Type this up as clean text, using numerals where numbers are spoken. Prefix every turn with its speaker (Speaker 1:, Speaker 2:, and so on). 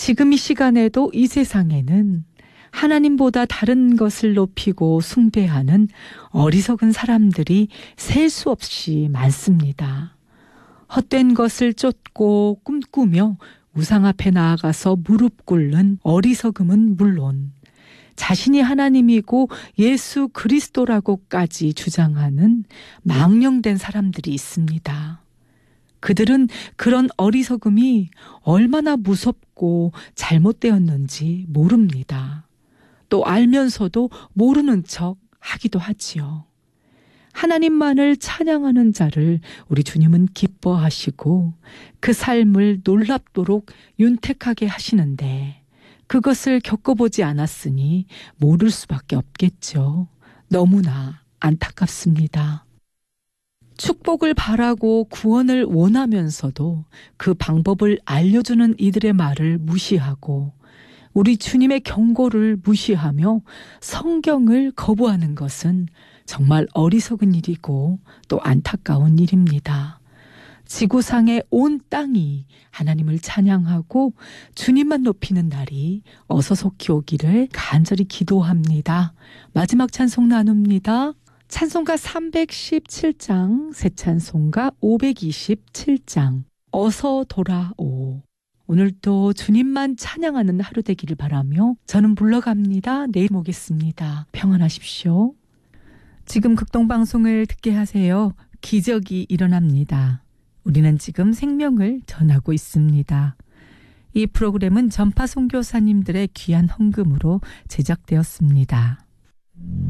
Speaker 1: 지금 이 시간에도 이 세상에는 하나님보다 다른 것을 높이고 숭배하는 어리석은 사람들이 셀 수 없이 많습니다. 헛된 것을 쫓고 꿈꾸며 우상 앞에 나아가서 무릎 꿇는 어리석음은 물론 자신이 하나님이고 예수 그리스도라고까지 주장하는 망령된 사람들이 있습니다. 그들은 그런 어리석음이 얼마나 무섭고 잘못되었는지 모릅니다. 또 알면서도 모르는 척 하기도 하지요. 하나님만을 찬양하는 자를 우리 주님은 기뻐하시고 그 삶을 놀랍도록 윤택하게 하시는데 그것을 겪어보지 않았으니 모를 수밖에 없겠죠. 너무나 안타깝습니다. 축복을 바라고 구원을 원하면서도 그 방법을 알려주는 이들의 말을 무시하고 우리 주님의 경고를 무시하며 성경을 거부하는 것은 정말 어리석은 일이고 또 안타까운 일입니다. 지구상의 온 땅이 하나님을 찬양하고 주님만 높이는 날이 어서 속히 오기를 간절히 기도합니다. 마지막 찬송 나눕니다. 찬송가 317장, 새 찬송가 527장, 어서 돌아오. 오늘도 주님만 찬양하는 하루 되기를 바라며 저는 물러갑니다. 내일 오겠습니다. 평안하십시오. 지금 극동방송을 듣게 하세요. 기적이 일어납니다. 우리는 지금 생명을 전하고 있습니다. 이 프로그램은 전파 선교사님들의 귀한 헌금으로 제작되었습니다.